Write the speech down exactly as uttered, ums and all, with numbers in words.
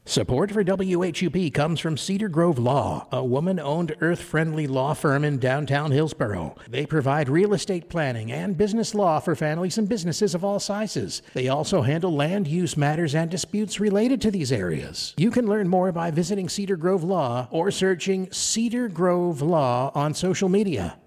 Support for W H U P comes from Cedar Grove Law, a woman-owned, earth-friendly law firm in downtown Hillsborough. They provide real estate planning and business law for families and businesses of all sizes. They also handle land use matters and disputes related to these areas. You can learn more by visiting Cedar Grove Law or searching Cedar Grove Law on social media.